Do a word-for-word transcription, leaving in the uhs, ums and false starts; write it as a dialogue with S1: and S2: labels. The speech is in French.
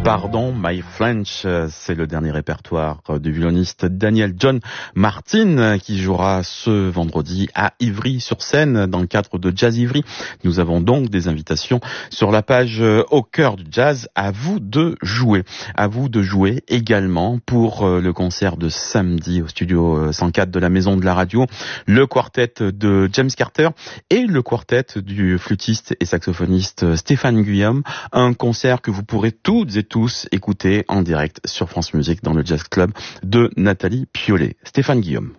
S1: Pardon, My French, c'est le dernier répertoire du violoniste Daniel John Martin qui jouera ce vendredi à Ivry-sur-Seine dans le cadre de Jazz Ivry. Nous avons donc des invitations sur la page Au cœur du jazz. À vous de jouer. À vous de jouer également pour le concert de samedi au studio cent quatre de la Maison de la Radio, le quartet de James Carter et le quartet du flûtiste et saxophoniste Stéphane Guillaume. Un concert que vous pourrez toutes et tous écouter en direct sur France Musique dans le Jazz Club de Nathalie Piolet. Stéphane Guillaume.